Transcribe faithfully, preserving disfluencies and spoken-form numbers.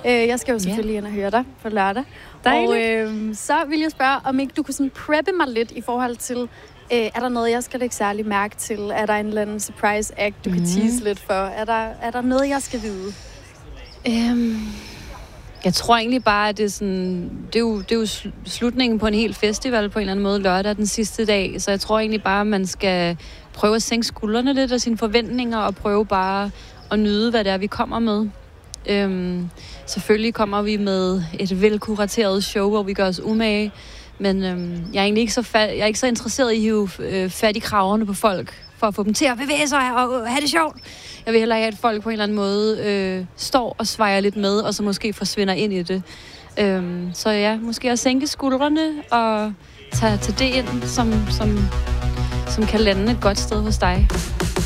Øh, jeg skal jo selvfølgelig ind og høre dig på lørdag. Dejligt. Og øh, så vil jeg spørge, om ikke du kunne sådan preppe mig lidt i forhold til, øh, er der noget, jeg skal lægge særlig mærke til? Er der en eller anden surprise act, du mm. kan tease lidt for? Er der, er der noget, jeg skal vide? Øhm, jeg tror egentlig bare, at det er, sådan, det, er jo, det er jo slutningen på en hel festival på en eller anden måde. Lørdag den sidste dag. Så jeg tror egentlig bare, at man skal prøve at sænke skuldrene lidt af sine forventninger og prøve bare at nyde, hvad det er, vi kommer med. Øhm, selvfølgelig kommer vi med et velkurateret show, hvor vi gør os umage. Men øhm, jeg er egentlig ikke så, fa- jeg er ikke så interesseret i at hive øh, fat i kraverne på folk, for at få dem til at bevæge sig og have det sjovt. Jeg vil hellere have, at folk på en eller anden måde øh, står og svejer lidt med, og så måske forsvinder ind i det. Øhm, så ja, måske at sænke skuldrene og tage, tage det ind, som, som, som kan lande et godt sted hos dig.